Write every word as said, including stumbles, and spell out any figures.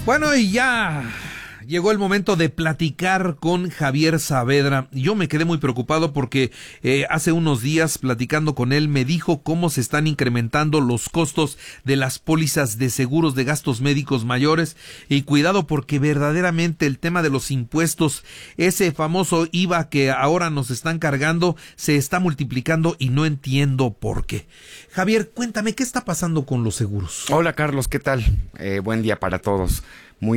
Bueno, y ya llegó el momento de platicar con Javier Saavedra. Yo me quedé muy preocupado porque eh, hace unos días platicando con él me dijo cómo se están incrementando los costos de las pólizas de seguros de gastos médicos mayores. Y cuidado, porque verdaderamente el tema de los impuestos, ese famoso I V A que ahora nos están cargando, se está multiplicando y no entiendo por qué. Javier, cuéntame, ¿qué está pasando con los seguros? Hola Carlos, ¿qué tal? Eh, buen día para todos.